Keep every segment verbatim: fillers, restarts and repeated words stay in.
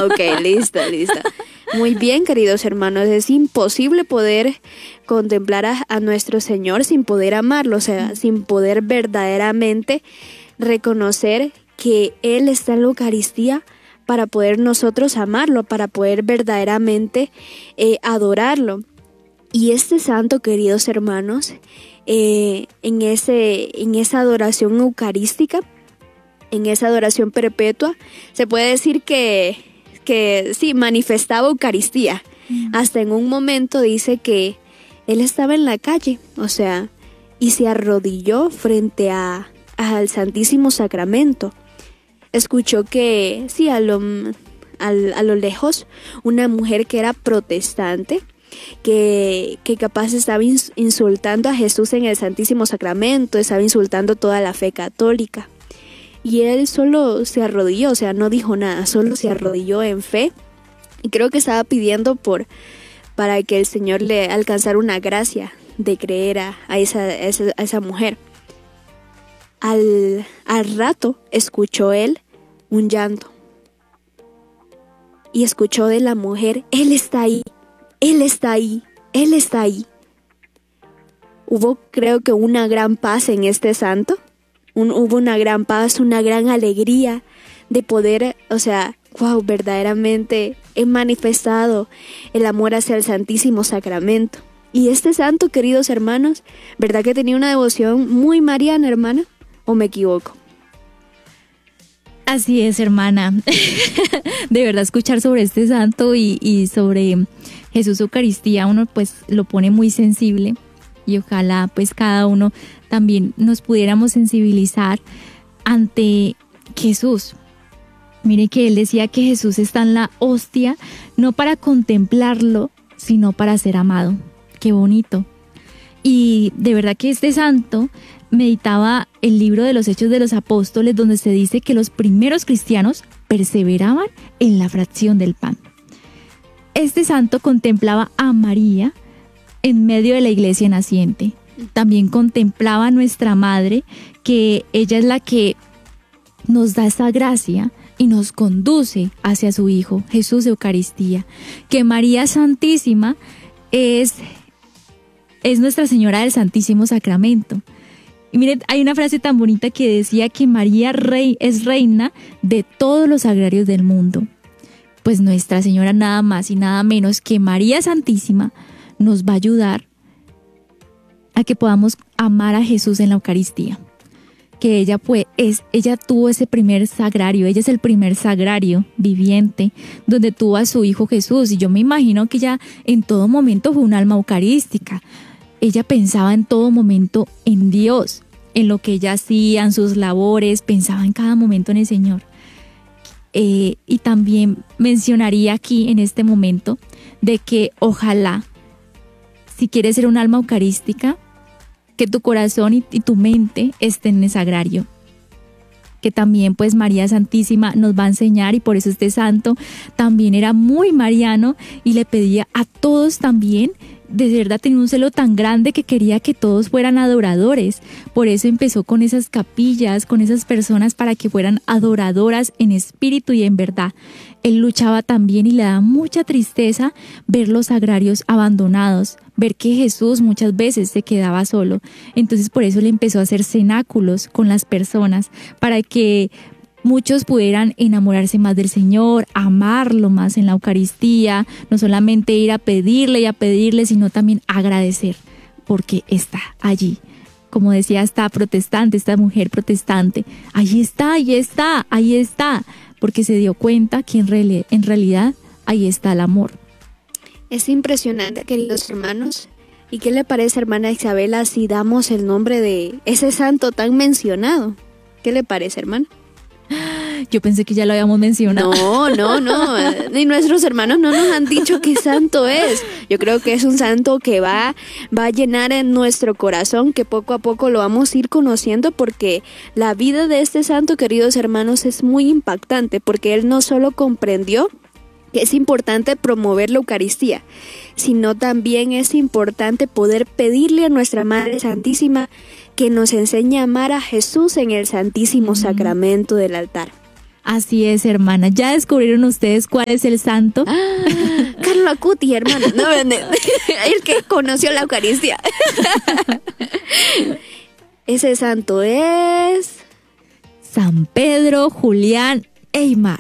Ok, listo, listo. Muy bien, queridos hermanos, es imposible poder contemplar a, a nuestro Señor sin poder amarlo, o sea, sin poder verdaderamente reconocer que Él está en la Eucaristía para poder nosotros amarlo, para poder verdaderamente eh, adorarlo. Y este santo, queridos hermanos, eh, en, ese, en esa adoración eucarística, en esa adoración perpetua, se puede decir que, que sí, manifestaba Eucaristía. Mm. Hasta en un momento dice que él estaba en la calle, o sea, y se arrodilló frente a, al Santísimo Sacramento. Escuchó que, sí, a lo, a, a lo lejos, una mujer que era protestante, que, que capaz estaba insultando a Jesús en el Santísimo Sacramento, estaba insultando toda la fe católica. Y él solo se arrodilló, o sea, no dijo nada, solo se arrodilló en fe. Y creo que estaba pidiendo por, para que el Señor le alcanzara una gracia de creer a, a, esa, a, esa, a esa mujer. Al, al rato escuchó él un llanto. Y escuchó de la mujer, Él está ahí, Él está ahí, Él está ahí. Hubo, creo que, una gran paz en este santo. Un, hubo una gran paz, una gran alegría de poder, o sea, wow, verdaderamente he manifestado el amor hacia el Santísimo Sacramento. Y este santo, queridos hermanos, ¿verdad que tenía una devoción muy mariana, hermana? ¿O me equivoco? Así es, hermana. De verdad, escuchar sobre este santo y, y sobre Jesús Eucaristía, uno pues lo pone muy sensible. Y ojalá pues cada uno también nos pudiéramos sensibilizar ante Jesús. Mire que él decía que Jesús está en la hostia, no para contemplarlo, sino para ser amado. Qué bonito. Y de verdad que este santo meditaba el libro de los Hechos de los Apóstoles, donde se dice que los primeros cristianos perseveraban en la fracción del pan. Este santo contemplaba a María en medio de la iglesia naciente. También contemplaba a nuestra madre, que ella es la que nos da esa gracia y nos conduce hacia su Hijo, Jesús Eucaristía. Que María Santísima es, es Nuestra Señora del Santísimo Sacramento. Y miren, hay una frase tan bonita que decía que María rey, es reina de todos los sagrarios del mundo. Pues Nuestra Señora nada más y nada menos que María Santísima nos va a ayudar a que podamos amar a Jesús en la Eucaristía. Que ella pues es, ella tuvo ese primer sagrario, ella es el primer sagrario viviente donde tuvo a su Hijo Jesús. Y yo me imagino que ella en todo momento fue un alma eucarística. Ella pensaba en todo momento en Dios, en lo que ella hacía, en sus labores, pensaba en cada momento en el Señor. Eh, y también mencionaría aquí en este momento de que ojalá, si quieres ser un alma eucarística, que tu corazón y, y tu mente estén en el sagrario. Que también pues María Santísima nos va a enseñar, y por eso este santo también era muy mariano y le pedía a todos también, de verdad tenía un celo tan grande que quería que todos fueran adoradores. Por eso empezó con esas capillas, con esas personas para que fueran adoradoras en espíritu y en verdad. Él luchaba también y le daba mucha tristeza ver los sagrarios abandonados, ver que Jesús muchas veces se quedaba solo. Entonces por eso le empezó a hacer cenáculos con las personas para que muchos pudieran enamorarse más del Señor, amarlo más en la Eucaristía, no solamente ir a pedirle y a pedirle, sino también agradecer porque está allí. Como decía esta protestante, esta mujer protestante, ahí está, ahí está, ahí está, porque se dio cuenta que en, reali- en realidad ahí está el amor. Es impresionante, queridos hermanos. ¿Y qué le parece, hermana Isabela, si damos el nombre de ese santo tan mencionado? ¿Qué le parece, hermana? Yo pensé que ya lo habíamos mencionado. No, no, no. Ni nuestros hermanos no nos han dicho qué santo es. Yo creo que es un santo que va, va a llenar en nuestro corazón, que poco a poco lo vamos a ir conociendo, porque la vida de este santo, queridos hermanos, es muy impactante, porque él no solo comprendió que es importante promover la Eucaristía, sino también es importante poder pedirle a nuestra Madre Santísima que nos enseñe a amar a Jesús en el Santísimo Sacramento del altar. Así es, hermana. ¿Ya descubrieron ustedes cuál es el santo? Ah, Carlo Acuti, hermano. No, el que conoció la Eucaristía. Ese santo es San Pedro Julián Aymar.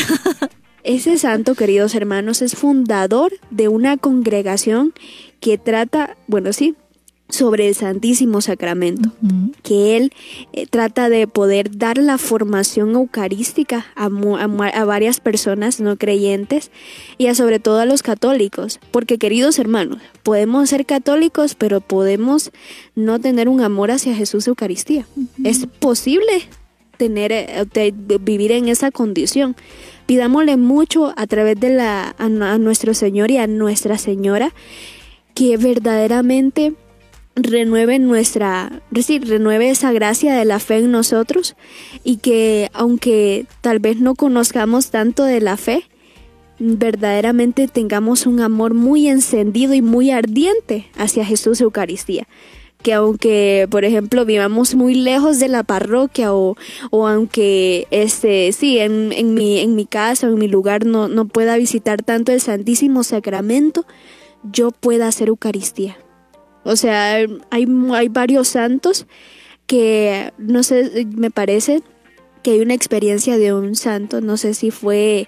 Ese santo, queridos hermanos, es fundador de una congregación que trata, bueno, sí, sobre el Santísimo Sacramento, uh-huh. que él eh, trata de poder dar la formación eucarística a, a, a varias personas no creyentes y a, sobre todo a los católicos, porque, queridos hermanos, podemos ser católicos, pero podemos no tener un amor hacia Jesús Eucaristía. Uh-huh. Es posible tener, eh, vivir en esa condición. Pidámosle mucho a través de la a, a nuestro Señor y a Nuestra Señora que verdaderamente renueve nuestra, sí, renueve esa gracia de la fe en nosotros y que aunque tal vez no conozcamos tanto de la fe, verdaderamente tengamos un amor muy encendido y muy ardiente hacia Jesús Eucaristía. Que aunque, por ejemplo, vivamos muy lejos de la parroquia o, o aunque este sí en, en mi en mi casa o en mi lugar no, no pueda visitar tanto el Santísimo Sacramento, yo pueda hacer Eucaristía. O sea, hay, hay varios santos que, no sé, me parece que hay una experiencia de un santo, no sé si fue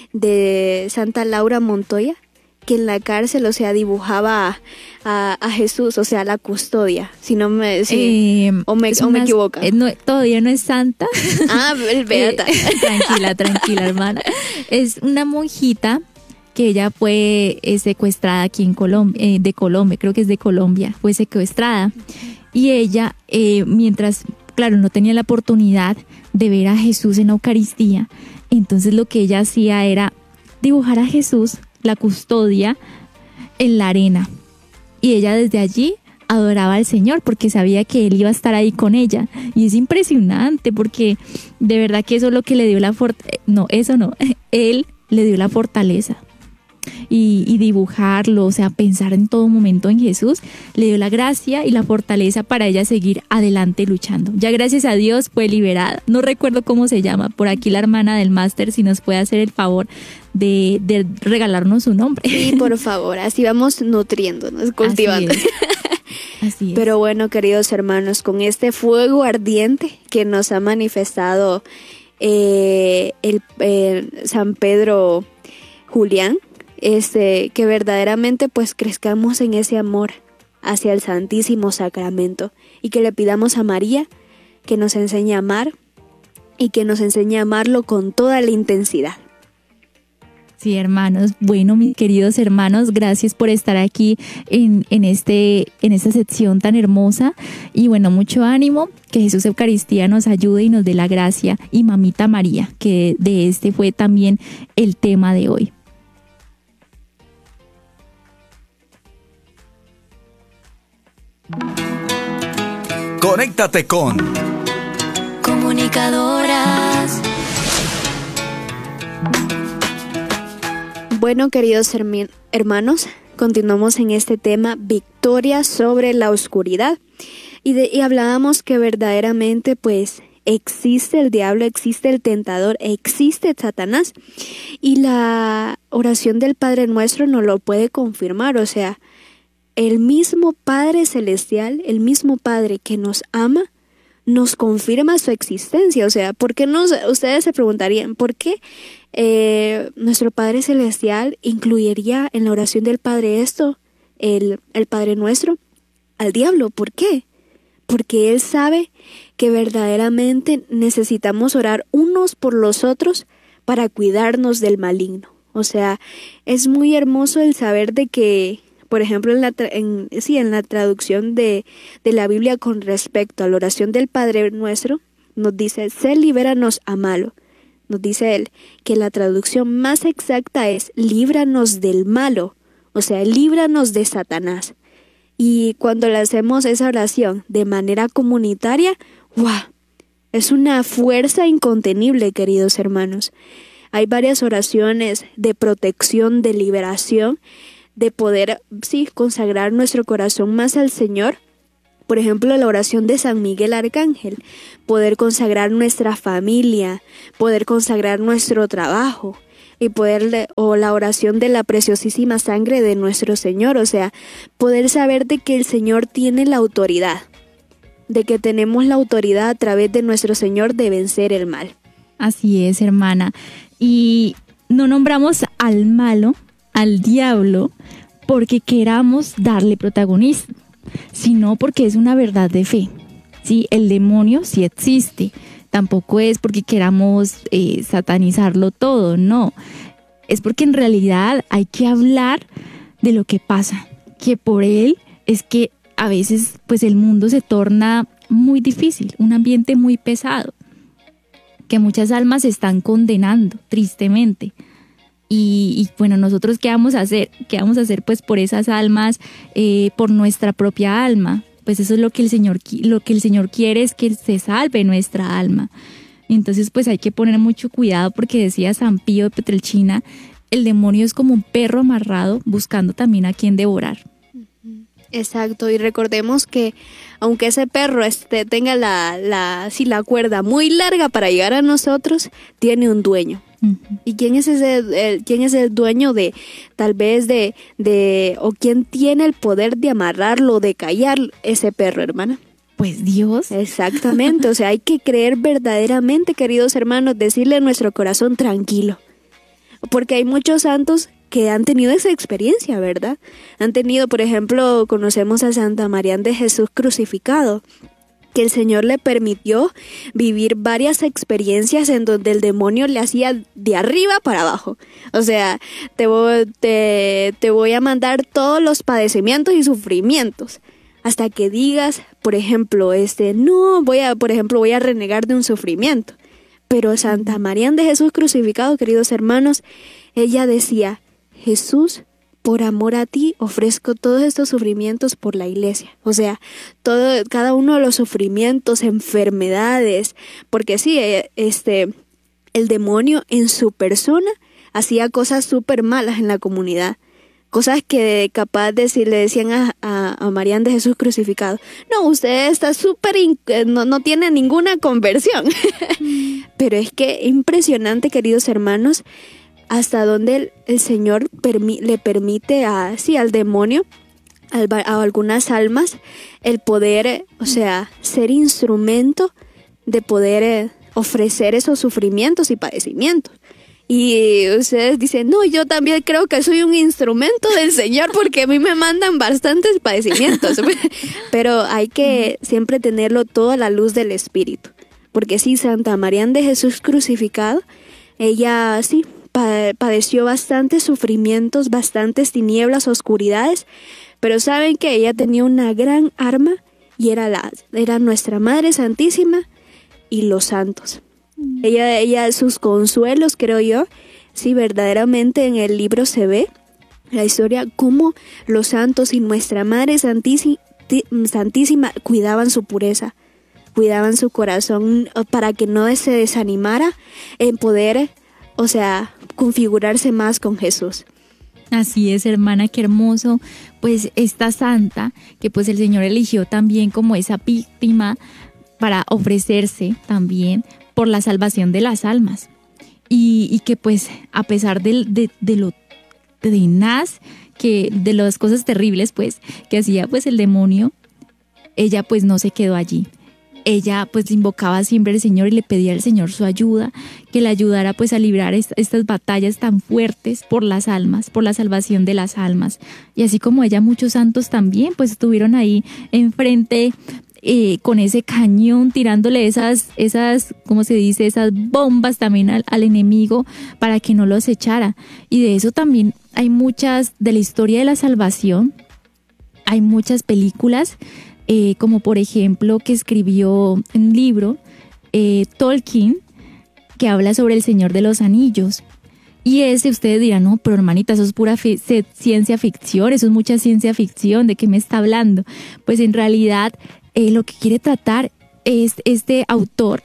de Santa Laura Montoya, que en la cárcel, o sea, dibujaba a, a, a Jesús, o sea, la custodia, si no me, si, eh, o me, o me equivoco. Eh, no, todavía no es santa. Ah, el beata. Eh, tranquila, tranquila, hermana. Es una monjita que ella fue eh, secuestrada aquí en Colombia, eh, de Colombia, creo que es de Colombia, fue secuestrada. Y ella, eh, mientras, claro, no tenía la oportunidad de ver a Jesús en la Eucaristía, entonces lo que ella hacía era dibujar a Jesús, la custodia, en la arena. Y ella desde allí adoraba al Señor porque sabía que Él iba a estar ahí con ella. Y es impresionante porque de verdad que eso es lo que le dio la fortaleza. No, eso no. Él le dio la fortaleza. Y, y dibujarlo, o sea, pensar en todo momento en Jesús, le dio la gracia y la fortaleza para ella seguir adelante luchando. Ya gracias a Dios fue liberada. No recuerdo cómo se llama. Por aquí la hermana del máster, si nos puede hacer el favor de, de regalarnos su nombre. Sí, por favor, así vamos nutriéndonos, cultivando. Así es. Así es. Pero bueno, queridos hermanos, con este fuego ardiente que nos ha manifestado eh, el eh, San Pedro Julián, Este, que verdaderamente pues crezcamos en ese amor hacia el Santísimo Sacramento y que le pidamos a María que nos enseñe a amar y que nos enseñe a amarlo con toda la intensidad. Sí, hermanos. Bueno, mis queridos hermanos, gracias por estar aquí en, en, este, en esta sección tan hermosa. Y bueno, mucho ánimo, que Jesús Eucaristía nos ayude y nos dé la gracia. Y Mamita María, que de este fue también el tema de hoy. Conéctate con Comunicadoras. Bueno, queridos hermi- hermanos, continuamos en este tema, victoria sobre la oscuridad. Y, de, y hablábamos que verdaderamente pues existe el diablo, existe el tentador, existe Satanás. Y la oración del Padre Nuestro nos lo puede confirmar, o sea, el mismo Padre Celestial, el mismo Padre que nos ama, nos confirma su existencia. O sea, ¿por qué nos, ustedes se preguntarían, ¿por qué eh, nuestro Padre Celestial incluiría en la oración del Padre esto, el, el Padre Nuestro, al diablo? ¿Por qué? Porque Él sabe que verdaderamente necesitamos orar unos por los otros para cuidarnos del maligno. O sea, es muy hermoso el saber de que, por ejemplo, en la, tra- en, sí, en la traducción de, de la Biblia con respecto a la oración del Padre Nuestro, nos dice, sé libéranos a malo. Nos dice él que la traducción más exacta es, líbranos del malo, o sea, líbranos de Satanás. Y cuando le hacemos esa oración de manera comunitaria, ¡wow! Es una fuerza incontenible, queridos hermanos. Hay varias oraciones de protección, de liberación, de poder, sí, consagrar nuestro corazón más al Señor, Por ejemplo, la oración de San Miguel Arcángel, poder consagrar nuestra familia, poder consagrar nuestro trabajo y poder, o la oración de la preciosísima sangre de nuestro Señor, o sea, poder saber de que el Señor tiene la autoridad, de que tenemos la autoridad a través de nuestro Señor de vencer el mal. Así es, hermana. Y no nombramos al malo, al diablo, porque queramos darle protagonismo, sino porque es una verdad de fe. Sí, el demonio sí existe. Tampoco es porque queramos eh, satanizarlo todo, no. Es porque en realidad hay que hablar de lo que pasa, que por él es que a veces pues el mundo se torna muy difícil, un ambiente muy pesado, que muchas almas se están condenando tristemente. Y, y bueno, nosotros ¿qué vamos a hacer? ¿Qué vamos a hacer pues por esas almas, eh, por nuestra propia alma? Pues eso es lo que el Señor, lo que el Señor quiere, es que se salve nuestra alma. Entonces pues hay que poner mucho cuidado, porque decía San Pío de Pietrelcina, el demonio es como un perro amarrado buscando también a quien devorar. Exacto, y recordemos que aunque ese perro este, tenga la, la, sí, la cuerda muy larga para llegar a nosotros, tiene un dueño. Uh-huh. ¿Y quién es ese, el, quién es el dueño de, tal vez de, de, o quién tiene el poder de amarrarlo, de callar ese perro, hermana? Pues Dios. Exactamente, o sea, hay que creer verdaderamente, queridos hermanos, decirle a nuestro corazón tranquilo. Porque hay muchos santos que han tenido esa experiencia, ¿verdad? Han tenido, por ejemplo, conocemos a Santa María de Jesús crucificado, que el Señor le permitió vivir varias experiencias en donde el demonio le hacía de arriba para abajo. O sea, te voy, te, te voy a mandar todos los padecimientos y sufrimientos, hasta que digas, por ejemplo, este, no, voy a, por ejemplo, voy a renegar de un sufrimiento. Pero Santa María de Jesús crucificado, queridos hermanos, ella decía, Jesús, por amor a ti, ofrezco todos estos sufrimientos por la iglesia. O sea, todo, cada uno de los sufrimientos, enfermedades, porque sí, este, el demonio en su persona hacía cosas súper malas en la comunidad. Cosas que capaz de si le decían a, a, a María de Jesús crucificado, no, usted está súper, no, no tiene ninguna conversión. Pero es que impresionante, queridos hermanos, hasta donde el, el Señor permi- le permite a, sí, al demonio, al, a algunas almas, el poder, o sea, ser instrumento de poder eh, ofrecer esos sufrimientos y padecimientos. Y ustedes dicen, no, yo también creo que soy un instrumento del Señor, porque a mí me mandan bastantes padecimientos. Pero hay que siempre tenerlo todo a la luz del Espíritu. Porque sí, Santa María de Jesús crucificado, ella sí padeció bastantes sufrimientos, bastantes tinieblas, oscuridades, pero saben que ella tenía una gran arma, y era, la, era nuestra Madre Santísima y los santos. Ella, ella, sus consuelos, creo yo, sí, verdaderamente en el libro se ve la historia, cómo los santos y nuestra Madre Santísima, Santísima cuidaban su pureza, cuidaban su corazón para que no se desanimara en poder, o sea, configurarse más con Jesús. Así es, hermana, qué hermoso, pues esta santa que pues el Señor eligió también como esa víctima para ofrecerse también por la salvación de las almas, y, y que pues a pesar de, de, de lo tenaz, que de las cosas terribles pues que hacía pues el demonio, ella pues no se quedó allí. Ella pues invocaba siempre al Señor y le pedía al Señor su ayuda, que le ayudara pues a librar est- estas batallas tan fuertes por las almas, por la salvación de las almas. Y así como ella, muchos santos también pues estuvieron ahí enfrente eh, con ese cañón, tirándole esas, esas, ¿cómo se dice? Esas bombas también al, al enemigo para que no los echara. Y de eso también hay muchas, de la historia de la salvación, hay muchas películas. Eh, como por ejemplo que escribió un libro, eh, Tolkien, que habla sobre el Señor de los Anillos. Y ese ustedes dirán, no, pero hermanita, eso es pura fi- ciencia ficción, eso es mucha ciencia ficción, ¿de qué me está hablando? Pues en realidad eh, lo que quiere tratar es, este autor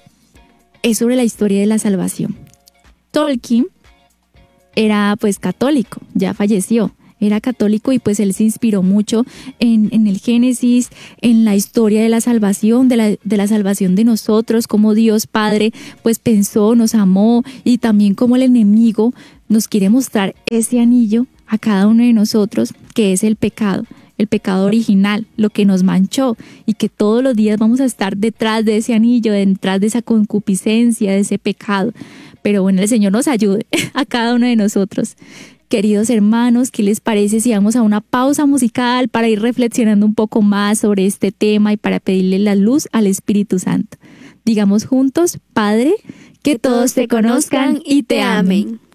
es sobre la historia de la salvación. Tolkien era pues católico, ya falleció. era católico y pues él se inspiró mucho en, en el Génesis, en la historia de la salvación, de la, de la salvación de nosotros, cómo Dios Padre pues pensó, nos amó y también cómo el enemigo nos quiere mostrar ese anillo a cada uno de nosotros, que es el pecado, el pecado original, lo que nos manchó y que todos los días vamos a estar detrás de ese anillo, detrás de esa concupiscencia, de ese pecado. Pero bueno, el Señor nos ayude a cada uno de nosotros. Queridos hermanos, ¿qué les parece si vamos a una pausa musical para ir reflexionando un poco más sobre este tema y para pedirle la luz al Espíritu Santo? Digamos juntos, Padre, que, que todos te conozcan y te amen.